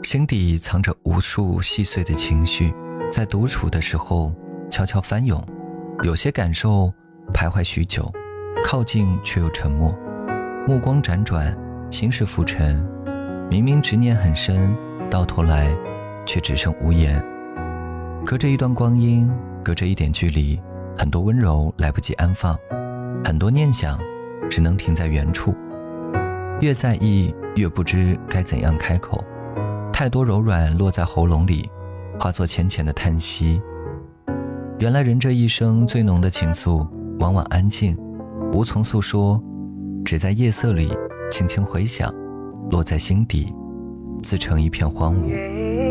心底藏着无数细碎的情绪，在独处的时候悄悄翻涌，有些感受徘徊许久，靠近却又沉默，目光辗转，心事浮沉，明明执念很深，到头来却只剩无言。隔着一段光阴，隔着一点距离，很多温柔来不及安放，很多念想只能停在原处。越在意越不知该怎样开口，太多柔软落在喉咙里，化作浅浅的叹息。原来人这一生最浓的情愫往往安静，无从诉说，只在夜色里轻轻回响，落在心底，自成一片荒芜。